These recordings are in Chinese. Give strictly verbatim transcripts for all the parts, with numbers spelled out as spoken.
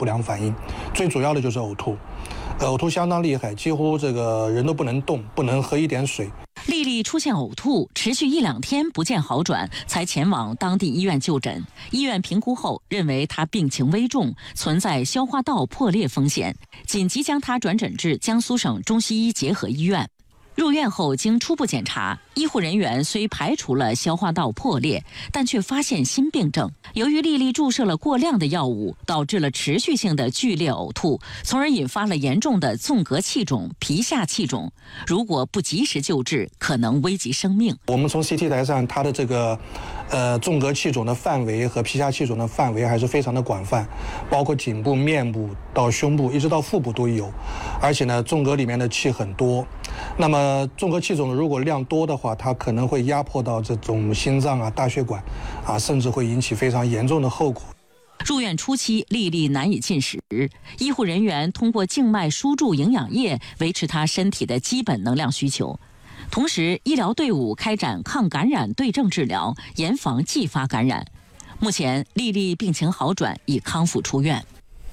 不良反应，最主要的就是呕吐，呃，呕吐相当厉害，几乎这个人都不能动，不能喝一点水。 丽丽出现呕吐，持续一两天不见好转，才前往当地医院就诊。医院评估后认为她病情危重，存在消化道破裂风险，紧急将她转诊至江苏省中西医结合医院。入院后经初步检查，医护人员虽排除了消化道破裂，但却发现新病症。由于丽丽注射了过量的药物，导致了持续性的剧烈呕吐，从而引发了严重的纵隔气肿、皮下气肿。如果不及时救治，可能危及生命。 我们从 C T 台上，它的这个呃纵隔气肿的范围和皮下气肿的范围还是非常的广泛，包括颈部、面部到胸部，一直到腹部都有。而且呢，纵隔里面的气很多。那么纵隔气肿如果量多的话，它可能会压迫到这种心脏啊、大血管啊，甚至会引起非常严重的后果。 入院初期，丽丽难以进食，医护人员通过静脉输注营养液维持她身体的基本能量需求。同时，医疗队伍开展抗感染对症治疗，严防继发感染。目前，丽丽病情好转，已康复出院。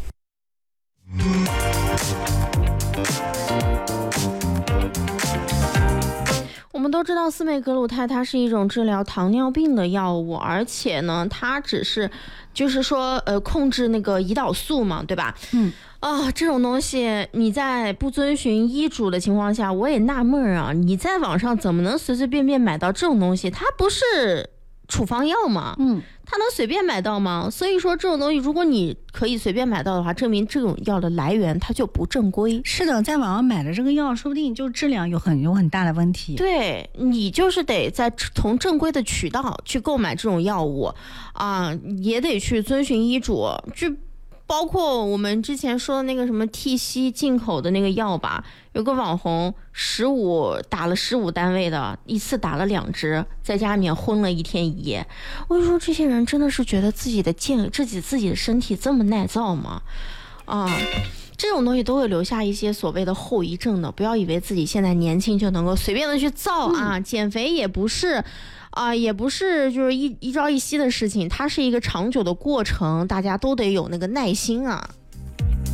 我们都知道司美格鲁肽它是一种治疗糖尿病的药物，而且呢，它只是就是说呃控制那个胰岛素嘛，对吧？嗯。啊，这种东西你在不遵循医嘱的情况下，我也纳闷啊，你在网上怎么能随随便便买到这种东西？它不是处方药吗？嗯，它能随便买到吗？所以说这种东西，如果你可以随便买到的话，证明这种药的来源它就不正规。 是的，在网上买的这个药，说不定就质量有很有很大的问题。 对，你就是得在从正规的渠道去购买这种药物啊，也得去遵循医嘱。就包括我们之前说的那个什么 T 西进口的那个药吧，有个网红十五打了十五单位的，一次打了两支，在家里面昏了一天一夜。我就说这些人真的是觉得自己的健自己自己的身体这么耐造吗？啊，这种东西都会留下一些所谓的后遗症的。不要以为自己现在年轻就能够随便的去造啊，嗯、减肥也不是。啊、呃，也不是就是一一朝一夕的事情，它是一个长久的过程，大家都得有那个耐心啊。